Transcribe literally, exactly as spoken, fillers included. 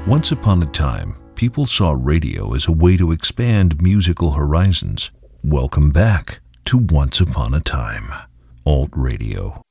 Once upon a time, people saw radio as a way to expand musical horizons. Welcome back to Once Upon a Time, Alt Radio.